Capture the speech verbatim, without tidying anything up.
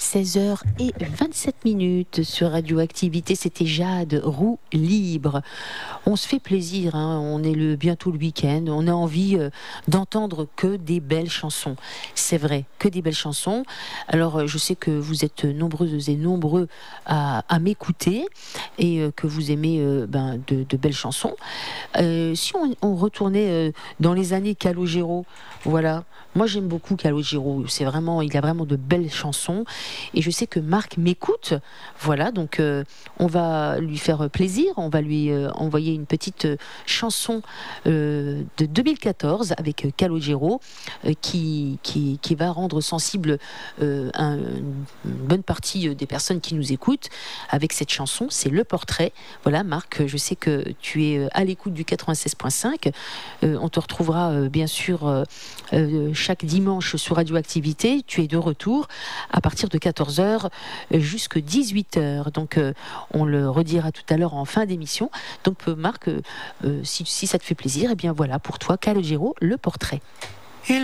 seize heures vingt-sept minutes sur Radioactivité. C'était Jade, Roue libre. On se fait plaisir, hein, on est le, bientôt le week-end, on a envie euh, d'entendre que des belles chansons. C'est vrai, que des belles chansons. Alors euh, je sais que vous êtes nombreuses et nombreux à, à m'écouter et euh, que vous aimez euh, ben, de, de belles chansons. Euh, si on, on retournait euh, dans les années Calogero, voilà. Moi j'aime beaucoup Calogero, c'est vraiment, il a vraiment de belles chansons et je sais que Marc m'écoute, voilà, donc euh, on va lui faire plaisir, on va lui euh, envoyer une petite euh, chanson euh, de deux mille quatorze avec euh, Calogero euh, qui, qui, qui va rendre sensible euh, un, une bonne partie des personnes qui nous écoutent avec cette chanson, c'est Le Portrait. Voilà Marc, je sais que tu es à l'écoute du quatre-vingt-seize point cinq, euh, on te retrouvera euh, bien sûr euh, euh, chaque dimanche sur Radioactivité, tu es de retour à partir de quatorze heures jusqu'à dix-huit heures. Donc euh, on le redira tout à l'heure en fin d'émission. Donc euh, Marc, euh, si, si ça te fait plaisir, et eh bien voilà pour toi Calogero, Le Portrait.